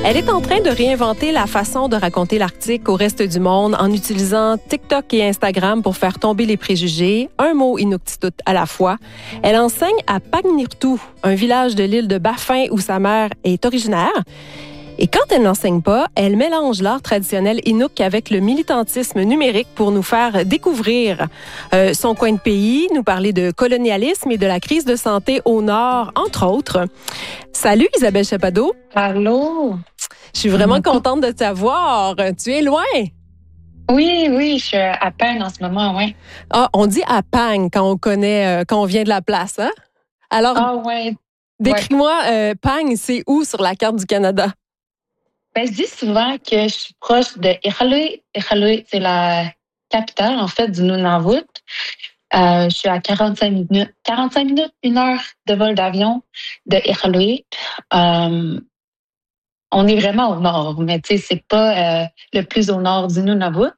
Elle est en train de réinventer la façon de raconter l'Arctique au reste du monde en utilisant TikTok et Instagram pour faire tomber les préjugés, un mot inuktitut à la fois. Elle enseigne à Pagnirtu, un village de l'île de Baffin où sa mère est originaire. Et quand elle n'enseigne pas, elle mélange l'art traditionnel Inuk avec le militantisme numérique pour nous faire découvrir son coin de pays, nous parler de colonialisme et de la crise de santé au Nord, entre autres. Salut Isabelle Chappado. Allô. Je suis vraiment contente de t'avoir. Tu es loin? Oui, je suis à peine en ce moment, oui. Ah, on dit à Pang quand on connaît, quand on vient de la place, hein? Alors, décris-moi, Pang, c'est où sur la carte du Canada? Ben, je dis souvent que je suis proche de Iqaluit. Iqaluit, c'est la capitale, en fait, du Nunavut. Je suis à 45 minutes, 1 heure de vol d'avion de Iqaluit. On est vraiment au nord, mais tu sais, c'est pas le plus au nord du Nunavut.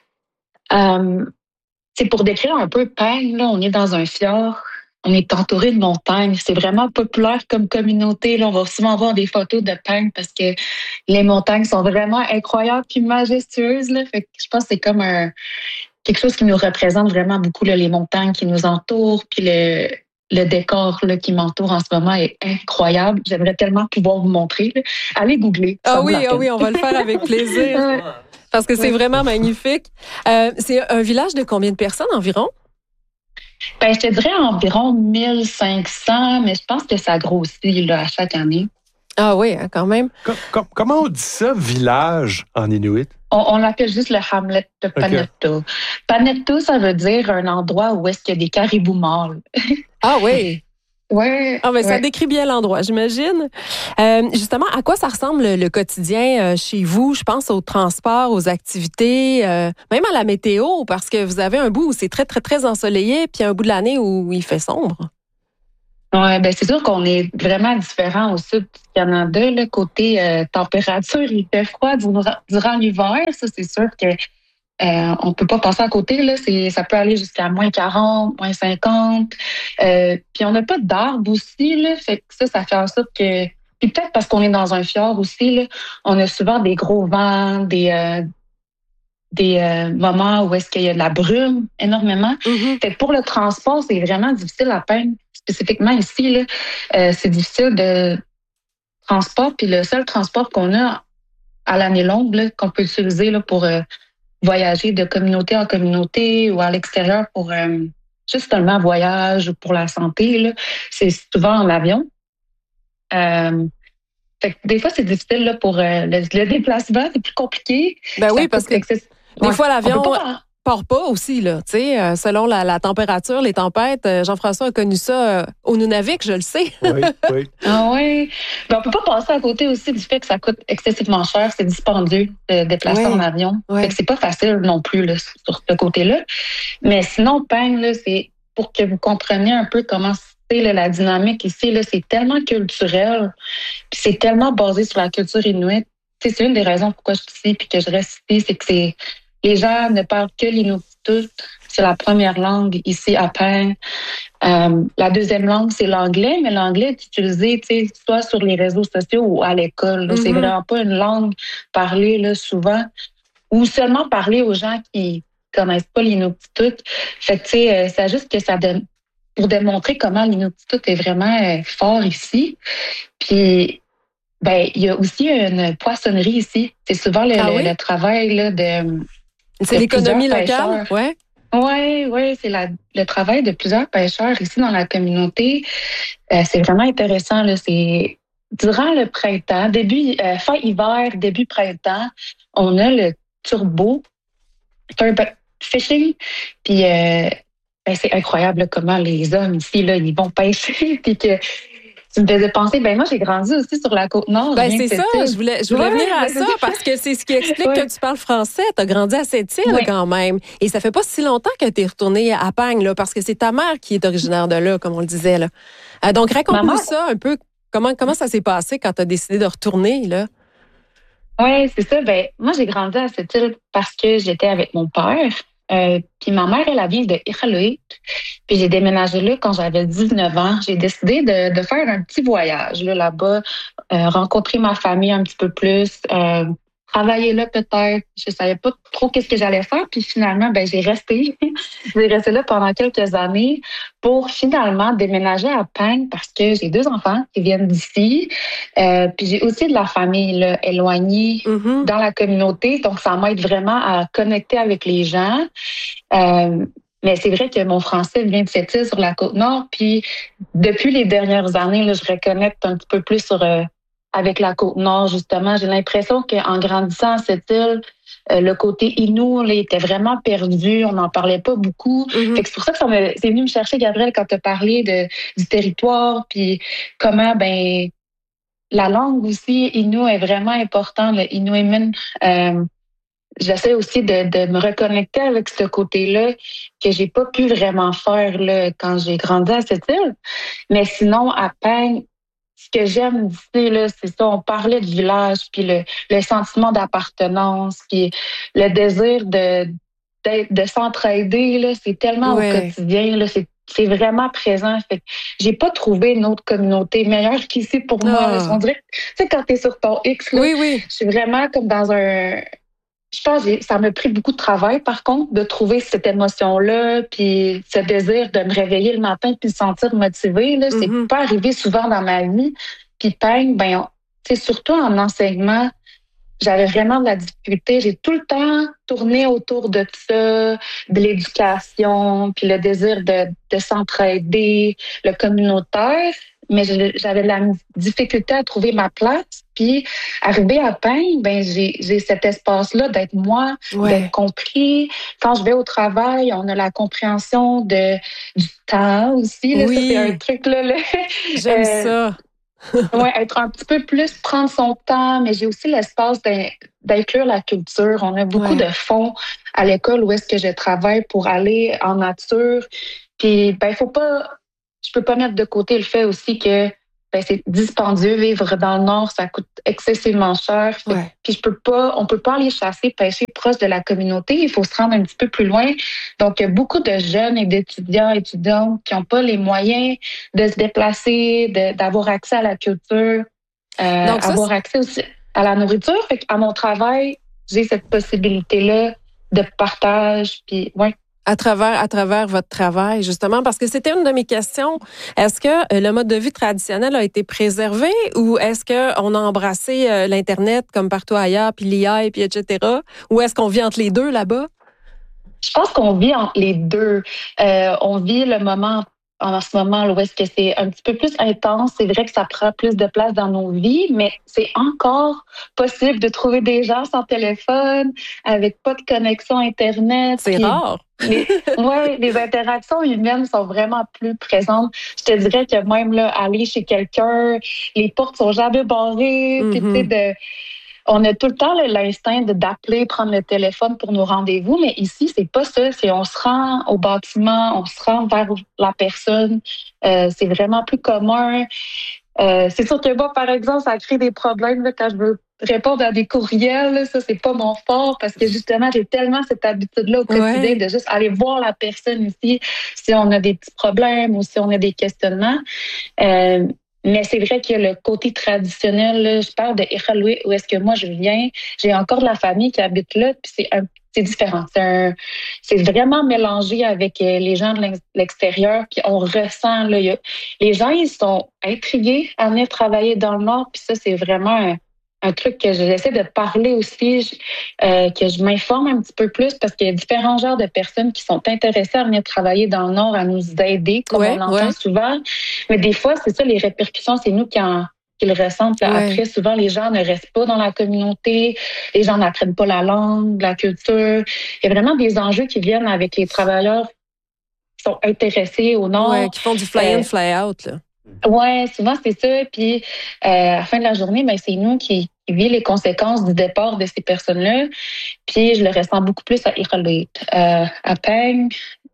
C'est pour décrire un peu Pang, là, on est dans un fjord. On est entouré de montagnes. C'est vraiment populaire comme communauté. Là, on va souvent voir des photos de Pang parce que les montagnes sont vraiment incroyables et majestueuses. Là. Fait que je pense que c'est comme quelque chose qui nous représente vraiment beaucoup, là, les montagnes qui nous entourent. Puis le décor là, qui m'entoure en ce moment est incroyable. J'aimerais tellement pouvoir vous montrer. Là. Allez googler. Ah oui, on va le faire avec plaisir. Parce que c'est vraiment magnifique. C'est un village de combien de personnes environ? Ben, je te dirais environ 1500, mais je pense que ça grossit là, à chaque année. Ah oui, quand même. Comment on dit ça, village, en Inuit? On l'appelle juste le hamlet de Panetto. Okay. Panetto, ça veut dire un endroit où est-ce qu'il y a des caribous mâles. Ah oui? Oui. Ah, mais ça décrit bien l'endroit, j'imagine. Justement, à quoi ça ressemble le quotidien chez vous? Je pense au transport, aux activités, même à la météo, parce que vous avez un bout où c'est très, très, très ensoleillé, puis un bout de l'année où il fait sombre. Oui, ben c'est sûr qu'on est vraiment différent au sud du Canada. Là, côté température, il fait froid durant l'hiver. Ça, c'est sûr que on peut pas passer à côté. Là, ça peut aller jusqu'à moins 40, moins 50. Puis on n'a pas d'arbres aussi. Là, fait que ça fait en sorte que... Puis peut-être parce qu'on est dans un fjord aussi, là, on a souvent des gros vents, des moments où est-ce qu'il y a de la brume énormément. Mm-hmm. Fait que pour le transport, c'est vraiment difficile à peine. Spécifiquement ici, là, c'est difficile de transport. Puis le seul transport qu'on a à l'année longue, là, qu'on peut utiliser là, pour voyager de communauté en communauté ou à l'extérieur pour justement voyage ou pour la santé, là, c'est souvent en avion. Fait que des fois, c'est difficile là, pour le déplacement, c'est plus compliqué. Ben oui, parce que des fois, l'avion part pas aussi, là, tu sais, selon la température, les tempêtes. Jean-François a connu ça au Nunavik, je le sais. Oui. Ah oui. Ben, on peut pas passer à côté aussi du fait que ça coûte excessivement cher, c'est dispendieux de déplacer en avion. Fait que c'est pas facile non plus là, sur ce côté-là. Mais sinon, Pang, là, c'est pour que vous compreniez un peu comment c'est là, la dynamique ici. Là, c'est tellement culturel, puis c'est tellement basé sur la culture inuit. C'est une des raisons pourquoi je suis ici puis que je reste ici, c'est que les gens ne parlent que l'inuktitut. C'est la première langue ici à Pang. La deuxième langue, c'est l'anglais, mais l'anglais est utilisé soit sur les réseaux sociaux ou à l'école. Mm-hmm. C'est vraiment pas une langue parlée là, souvent ou seulement parlée aux gens qui connaissent pas l'inuktitut. Fait que c'est juste que ça donne pour démontrer comment l'inuktitut est vraiment fort ici. Puis ben il y a aussi une poissonnerie ici. C'est souvent le travail là, de... C'est l'économie locale, ouais. Oui, c'est le travail de plusieurs pêcheurs ici dans la communauté. C'est vraiment intéressant. Là. C'est durant le printemps, fin hiver, début printemps, on a le turbo fishing. Puis c'est incroyable là, comment les hommes ici là, ils vont pêcher. Puis que tu me faisais penser, moi j'ai grandi aussi sur la Côte-Nord. C'est ça, je voulais venir à ça parce que c'est ce qui explique que tu parles français. Tu as grandi à Sept-Îles quand même. Et ça fait pas si longtemps que tu es retournée à Pang, là, parce que c'est ta mère qui est originaire de là, comme on le disait. Là. Donc raconte-nous ça un peu, comment ça s'est passé quand tu as décidé de retourner, là? Oui, c'est ça. Moi j'ai grandi à Sept-Îles parce que j'étais avec mon père. Puis ma mère, elle vient de Iqaluit. Puis j'ai déménagé là quand j'avais 19 ans. J'ai décidé de faire un petit voyage là-bas, rencontrer ma famille un petit peu plus, travailler là peut-être. Je savais pas trop qu'est-ce que j'allais faire. Puis finalement, ben j'ai resté. J'ai resté là pendant quelques années pour finalement déménager à Peng parce que j'ai 2 enfants qui viennent d'ici. Puis j'ai aussi de la famille là, éloignée dans la communauté. Donc, ça m'aide vraiment à connecter avec les gens. Mais c'est vrai que mon français vient de cette île sur la Côte-Nord. Puis depuis les dernières années, là, je reconnecte un petit peu plus avec la Côte-Nord, justement. J'ai l'impression qu'en grandissant à cette île, le côté Innu là, était vraiment perdu. On n'en parlait pas beaucoup. Fait que c'est pour ça que c'est venu me chercher, Gabrielle, quand tu as parlé du territoire, puis comment, ben, la langue aussi, Innu, est vraiment importante, le Inuimin. J'essaie aussi de me reconnecter avec ce côté-là que j'ai pas pu vraiment faire là, quand j'ai grandi à cette île. Mais sinon, à Peng, ce que j'aime d'ici, là, c'est ça, on parlait du village, puis le sentiment d'appartenance, puis le désir de s'entraider, là, c'est tellement au quotidien, là, c'est vraiment présent. Fait que j'ai pas trouvé une autre communauté meilleure qu'ici pour moi. Là. On dirait que, tu sais, quand t'es sur ton X, là, je suis vraiment comme dans un... Je pense que ça m'a pris beaucoup de travail, par contre, de trouver cette émotion-là, puis ce désir de me réveiller le matin puis de me sentir motivée. Là, c'est pas arrivé souvent dans ma vie. Puis Peng, ben, tu sais, surtout en enseignement, j'avais vraiment de la difficulté. J'ai tout le temps tourné autour de ça, de l'éducation, puis le désir de s'entraider, le communautaire. Mais j'avais de la difficulté à trouver ma place. Puis, arrivé à Peng, ben j'ai cet espace-là d'être moi, d'être compris. Quand je vais au travail, on a la compréhension du temps aussi. Là, ça, c'est un truc là. J'aime ça. Ouais, être un petit peu plus, prendre son temps, mais j'ai aussi l'espace d'inclure la culture. On a beaucoup de fonds à l'école où est-ce que je travaille pour aller en nature. Puis, ben, je peux pas mettre de côté le fait aussi que ben, c'est dispendieux vivre dans le Nord, ça coûte excessivement cher. Puis on peut pas aller chasser, pêcher proche de la communauté. Il faut se rendre un petit peu plus loin. Donc, il y a beaucoup de jeunes et étudiantes qui n'ont pas les moyens de se déplacer, d'avoir accès à la culture, avoir accès aussi à la nourriture. Fait qu'à mon travail, j'ai cette possibilité-là de partage. Puis, à travers votre travail, justement, parce que c'était une de mes questions. Est-ce que le mode de vie traditionnel a été préservé ou est-ce qu'on a embrassé l'Internet comme partout ailleurs, puis l'IA, puis etc., ou est-ce qu'on vit entre les deux là-bas? Je pense qu'on vit entre les deux. On vit le moment en ce moment où est-ce que c'est un petit peu plus intense. C'est vrai que ça prend plus de place dans nos vies, mais c'est encore possible de trouver des gens sans téléphone, avec pas de connexion Internet. C'est rare. Les interactions humaines sont vraiment plus présentes. Je te dirais que même là, aller chez quelqu'un, les portes sont jamais barrées. Puis, tu sais, on a tout le temps l'instinct d'appeler, prendre le téléphone pour nos rendez-vous, mais ici, c'est pas ça. C'est on se rend au bâtiment, on se rend vers la personne. C'est vraiment plus commun. C'est sûr que moi, par exemple, ça crée des problèmes là, quand je veux répondre à des courriels. Là, ça, c'est pas mon fort parce que justement, j'ai tellement cette habitude-là au quotidien de juste aller voir la personne ici si on a des petits problèmes ou si on a des questionnements. Mais c'est vrai que le côté traditionnel, là, je parle de Iqaluit, où est-ce que moi je viens, j'ai encore de la famille qui habite là, puis c'est différent. C'est vraiment mélangé avec les gens de l'extérieur, puis on ressent, là, les gens, ils sont intrigués à venir travailler dans le Nord, puis ça, c'est vraiment un truc que j'essaie de parler aussi, que je m'informe un petit peu plus parce qu'il y a différents genres de personnes qui sont intéressées à venir travailler dans le Nord, à nous aider, comme on l'entend souvent. Mais des fois, c'est ça, les répercussions, c'est nous qui le ressentent. Après, souvent, les gens ne restent pas dans la communauté, les gens n'apprennent pas la langue, la culture. Il y a vraiment des enjeux qui viennent avec les travailleurs qui sont intéressés au Nord. Qui font du fly-in, fly-out, là. Ouais, souvent c'est ça. Puis à la fin de la journée, ben c'est nous qui vit les conséquences du départ de ces personnes-là. Puis je le ressens beaucoup plus à Iqaluit, à Peng.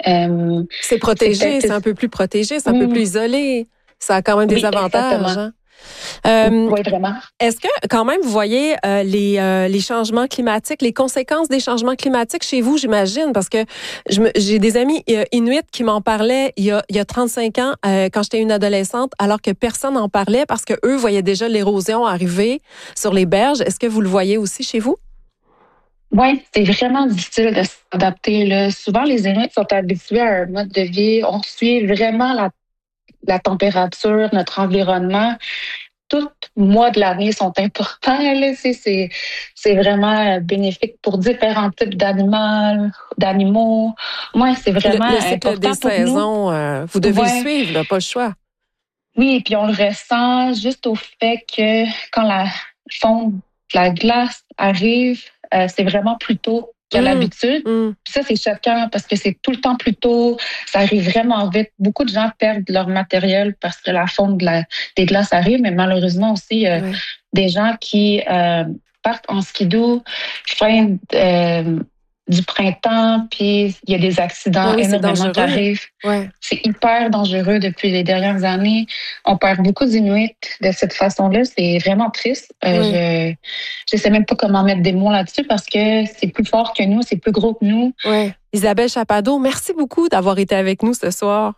C'est protégé, c'est un peu plus protégé, c'est un peu plus isolé. Ça a quand même des avantages. Hein? Oui, vraiment. Est-ce que quand même vous voyez les changements climatiques, les conséquences des changements climatiques chez vous, j'imagine, parce que j'ai des amis Inuits qui m'en parlaient il y a 35 ans quand j'étais une adolescente, alors que personne n'en parlait parce que eux voyaient déjà l'érosion arriver sur les berges. Est-ce que vous le voyez aussi chez vous? Oui, c'est vraiment difficile de s'adapter. Là. Souvent, les Inuits sont habitués à un mode de vie. On suit vraiment la température, notre environnement. Tous mois de l'année sont importants. Là. C'est vraiment bénéfique pour différents types d'animaux. Moi, c'est vraiment le cycle important des pour saisons, vous devez le Ouais. suivre, là, pas le choix. Oui, et puis on le ressent juste au fait que quand la fonte de la glace arrive, c'est vraiment plus tôt qu'à l'habitude. Puis ça, c'est choquant parce que c'est tout le temps plus tôt. Ça arrive vraiment vite. Beaucoup de gens perdent leur matériel parce que la fonte des glaces arrive, mais malheureusement aussi, des gens qui partent en skidoo fin du printemps, puis il y a des accidents énormément qui arrivent. Ouais. C'est hyper dangereux depuis les dernières années. On perd beaucoup d'Inuits de cette façon-là. C'est vraiment triste. Je sais même pas comment mettre des mots là-dessus parce que c'est plus fort que nous, c'est plus gros que nous. Ouais. Isabelle Chappado, merci beaucoup d'avoir été avec nous ce soir.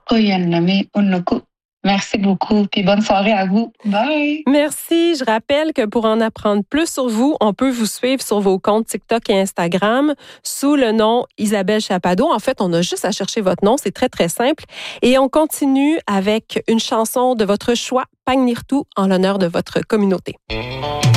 Merci beaucoup, puis bonne soirée à vous. Bye! Merci. Je rappelle que pour en apprendre plus sur vous, on peut vous suivre sur vos comptes TikTok et Instagram sous le nom Isabelle Chappado. En fait, on a juste à chercher votre nom. C'est très, très simple. Et on continue avec une chanson de votre choix, Pagnirtu, en l'honneur de votre communauté.